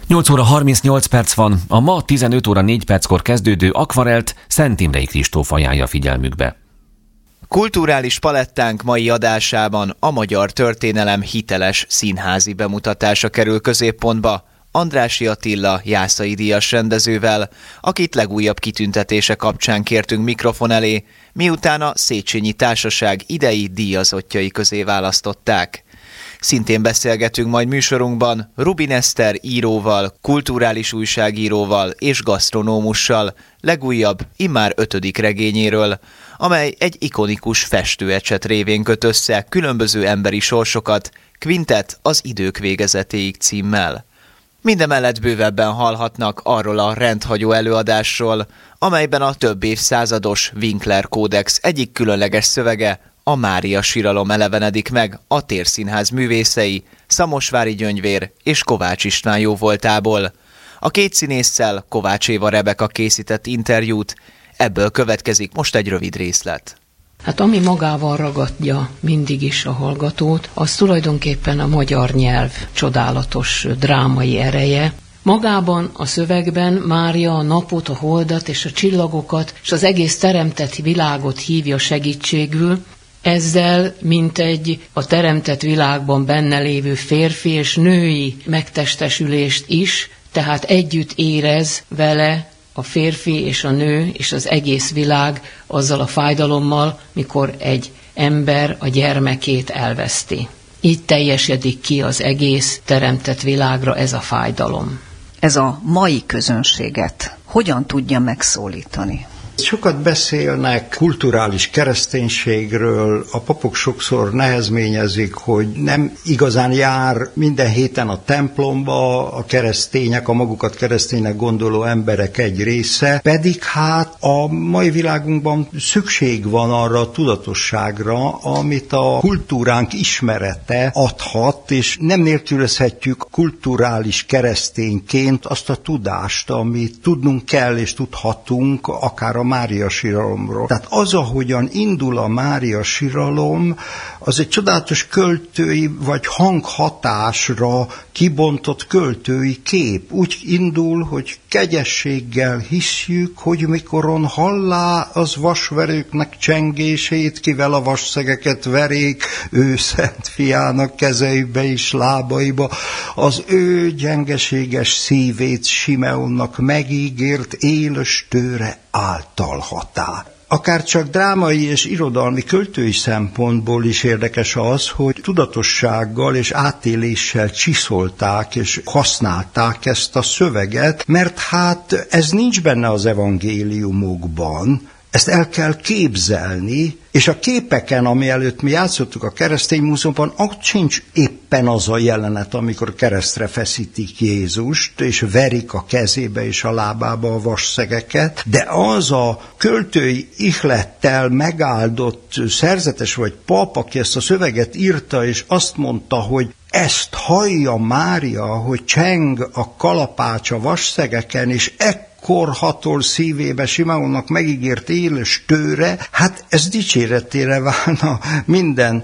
8 óra 38 perc van, a ma 15 óra 4 perckor kezdődő akvarelt Szent Imrei Kristóf ajánlja figyelmükbe. Kulturális palettánk mai adásában a magyar történelem hiteles színházi bemutatása kerül középpontba, Andrássy Attila Jászai díjas rendezővel, akit legújabb kitüntetése kapcsán kértünk mikrofon elé, miután a Széchenyi Társaság idei díjazottjai közé választották. Szintén beszélgetünk majd műsorunkban Rubin Eszter íróval, kulturális újságíróval és gasztronómussal, legújabb, immár 5. regényéről, amely egy ikonikus festőecset révén köt össze különböző emberi sorsokat, Quintet az idők végezetéig címmel. Mindemellett bővebben hallhatnak arról a rendhagyó előadásról, amelyben a több évszázados Winkler kódex egyik különleges szövege, a Mária siralom elevenedik meg a Térszínház művészei, Szamosvári Gyöngyvér és Kovács István jóvoltából. A két színésszel Kovács Éva Rebeka készített interjút, ebből következik most egy rövid részlet. Hát ami magával ragadja mindig is a hallgatót, az tulajdonképpen a magyar nyelv csodálatos drámai ereje. Magában a szövegben Mária a napot, a holdat és a csillagokat és az egész teremtett világot hívja segítségül, ezzel mintegy a teremtett világban benne lévő férfi és női megtestesülést is, tehát együtt érez vele a férfi és a nő és az egész világ azzal a fájdalommal, mikor egy ember a gyermekét elveszti. Így teljesedik ki az egész teremtett világra ez a fájdalom. Ez a mai közönséget hogyan tudja megszólítani? Sokat beszélnek kulturális kereszténységről, a papok sokszor nehezményezik, hogy nem igazán jár minden héten a templomba a keresztények, a magukat kereszténynek gondoló emberek egy része, pedig hát a mai világunkban szükség van arra a tudatosságra, amit a kultúránk ismerete adhat, és nem nélkülözhetjük kulturális keresztényként azt a tudást, amit tudnunk kell és tudhatunk, akár a Mária siralomról. Tehát az, ahogyan indul a Mária siralom, az egy csodálatos költői vagy hanghatásra kibontott költői kép. Úgy indul, hogy kegyességgel hiszjük, hogy mikoron hallá az vasverőknek csengését, kivel a vasszegeket verék, ő Szent Fiának kezeibe és lábaiba, az ő gyengeséges szívét Simeonnak megígért élős tőre általhatá. Akár csak drámai és irodalmi költői szempontból is érdekes az, hogy tudatossággal és átéléssel csiszolták és használták ezt a szöveget, mert hát ez nincs benne az evangéliumokban, ezt el kell képzelni, és a képeken, ami előtt mi játszottuk a keresztény múzeumban, ott sincs éppen az a jelenet, amikor keresztre feszítik Jézust, és verik a kezébe és a lábába a vasszegeket, de az a költői ihlettel megáldott szerzetes vagy pap, aki ezt a szöveget írta, és azt mondta, hogy ezt hallja Mária, hogy cseng a kalapács a vasszegeken, és ekkor hatol szívébe Simeonnak megígért élős tőre, hát ez dicséretére válna minden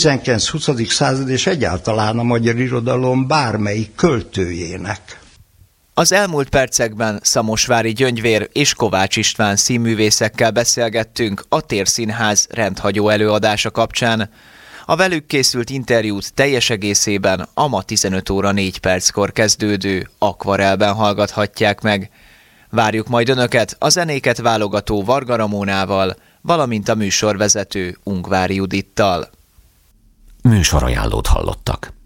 19-20. század és egyáltalán a magyar irodalom bármelyik költőjének. Az elmúlt percekben Szamosvári Gyöngyvér és Kovács István színművészekkel beszélgettünk a Térszínház rendhagyó előadása kapcsán. A velük készült interjút teljes egészében a ma 15 óra 4 perckor kezdődő akvarelben hallgathatják meg. Várjuk majd Önöket a zenéket válogató Varga Ramónával, valamint a műsorvezető Ungvári Judittal. Műsorajánlót hallottak.